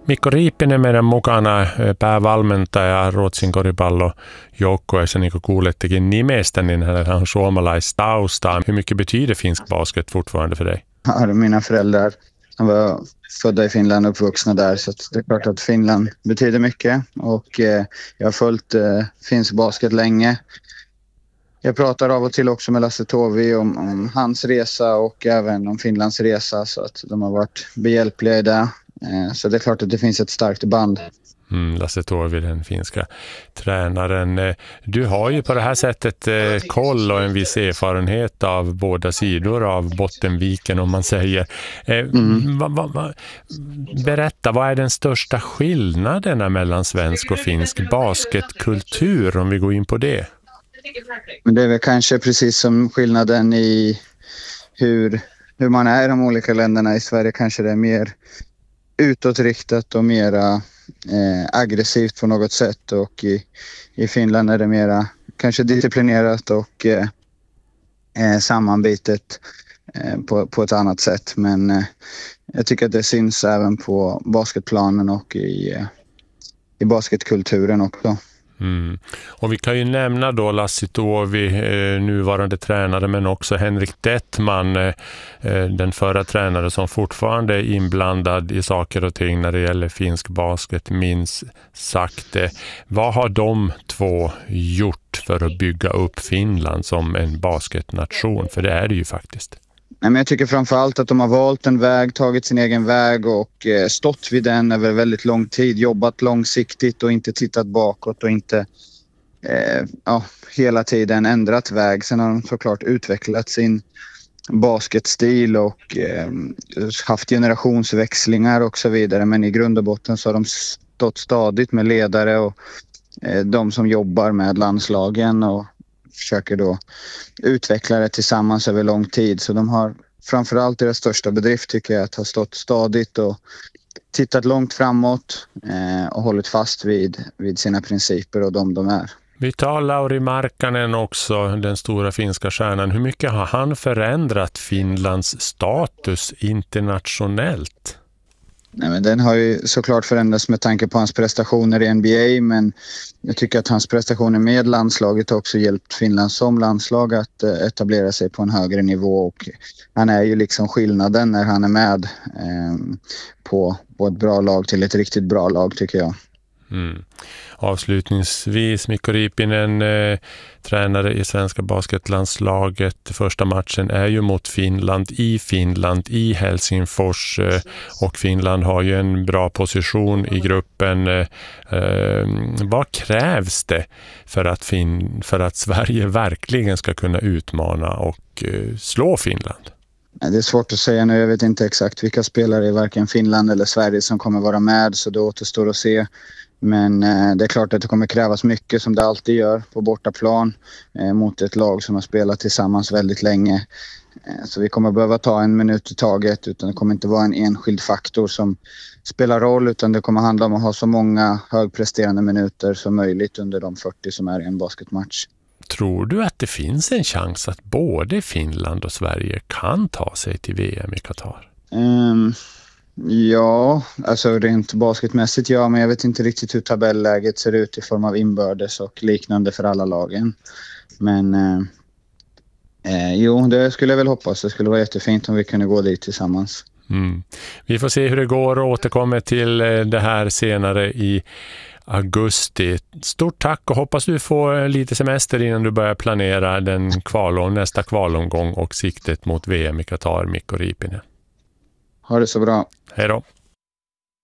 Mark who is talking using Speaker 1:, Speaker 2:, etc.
Speaker 1: Mikko Riippinen meidän mukana, päävalmentaja Ruotsin koripallojoukkueessa, niin kuin kuulettekin nimestä, niin hänellä on suomalaistaustaa. Hur mycket betyder finsk basket fortfarande för dig?
Speaker 2: Ja, mina föräldrar var födda i Finland och uppvuxna där, så det är klart att Finland betyder mycket. Och jag har följt finsk basket länge. Jag pratar av och till också med Lasse Tovi om hans resa och även om Finlands resa, så att de har varit behjälpliga i det. Så det är klart att det finns ett starkt band.
Speaker 1: Lasse Tovi, den finska tränaren. Du har ju på det här sättet koll och en viss erfarenhet av båda sidor av Bottenviken, om man säger. Berätta, vad är den största skillnaden mellan svensk och finsk basketkultur, om vi går in på det?
Speaker 2: Men det är väl kanske precis som skillnaden i hur man är i de olika länderna. I Sverige kanske det är mer utåtriktat och mera aggressivt på något sätt, och i Finland är det mera kanske disciplinerat och sammanbitet på ett annat sätt. Men jag tycker att det syns även på basketplanen och i basketkulturen också.
Speaker 1: Och vi kan ju nämna då Lasse Tovi, nuvarande tränare, men också Henrik Dettman, den förra tränare som fortfarande är inblandad i saker och ting när det gäller finsk basket, minst sagt. Vad har de två gjort för att bygga upp Finland som en basketnation? För det är det ju faktiskt.
Speaker 2: Men jag tycker framförallt att de har valt en väg, tagit sin egen väg och stått vid den över väldigt lång tid, jobbat långsiktigt och inte tittat bakåt och inte hela tiden ändrat väg. Sen har de såklart utvecklat sin basketstil och haft generationsväxlingar och så vidare, men i grund och botten så har de stått stadigt med ledare och de som jobbar med landslagen och försöker då utveckla det tillsammans över lång tid. Så de har framförallt deras största bedrift, tycker jag, att ha stått stadigt och tittat långt framåt och hållit fast vid sina principer och de är.
Speaker 1: Vi tar Lauri Markkanen också, den stora finska stjärnan. Hur mycket har han förändrat Finlands status internationellt?
Speaker 2: Nej, men den har ju såklart förändrats med tanke på hans prestationer i NBA, men jag tycker att hans prestationer med landslaget också hjälpt Finland som landslag att etablera sig på en högre nivå, och han är ju liksom skillnaden när han är med på ett bra lag till ett riktigt bra lag, tycker jag.
Speaker 1: Avslutningsvis, Mikko Riippinen, tränare i svenska basketlandslaget. Första matchen är ju mot Finland i Helsingfors, och Finland har ju en bra position i gruppen. Vad krävs det för att Sverige verkligen ska kunna utmana och slå Finland?
Speaker 2: Det är svårt att säga nu. Jag vet inte exakt vilka spelare i varken Finland eller Sverige som kommer vara med, så det återstår att se. Men det är klart att det kommer krävas mycket, som det alltid gör på bortaplan, mot ett lag som har spelat tillsammans väldigt länge. Så vi kommer behöva ta en minut i taget, utan det kommer inte vara en enskild faktor som spelar roll, utan det kommer handla om att ha så många högpresterande minuter som möjligt under de 40 som är i en basketmatch.
Speaker 1: Tror du att det finns en chans att både Finland och Sverige kan ta sig till VM i Qatar?
Speaker 2: Ja, alltså rent basketmässigt ja, men jag vet inte riktigt hur tabelläget ser ut i form av inbördes och liknande för alla lagen. Men jo, det skulle jag väl hoppas. Det skulle vara jättefint om vi kunde gå dit tillsammans.
Speaker 1: Vi får se hur det går och återkommer till det här senare i augusti. Stort tack, och hoppas du får lite semester innan du börjar planera nästa kvalomgång och siktet mot VM i Qatar, Mikko Riippinen.
Speaker 2: Ha det så bra.
Speaker 1: Hej då.